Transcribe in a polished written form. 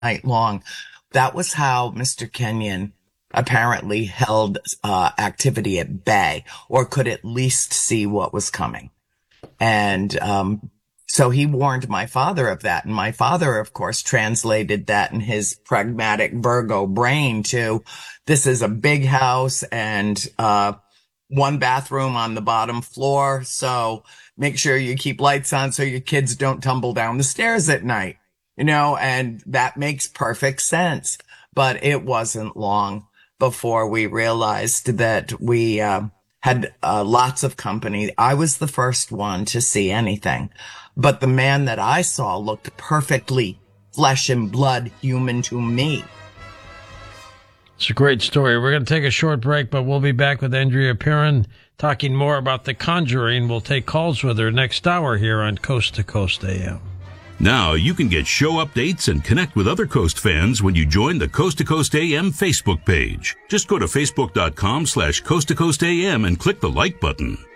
night long. That was how Mr. Kenyon apparently held activity at bay, or could at least see what was coming. And so he warned my father of that. And my father, of course, translated that in his pragmatic Virgo brain to, this is a big house and one bathroom on the bottom floor. So make sure you keep lights on so your kids don't tumble down the stairs at night, and that makes perfect sense. But it wasn't long before we realized that we had lots of company. I was the first one to see anything, but the man that I saw looked perfectly flesh and blood human to me. It's a great story. We're going to take a short break, but we'll be back with Andrea Perron talking more about The Conjuring. We'll take calls with her next hour here on Coast to Coast AM. Now you can get show updates and connect with other Coast fans when you join the Coast to Coast AM Facebook page. Just go to facebook.com/Coast to Coast AM and click the like button.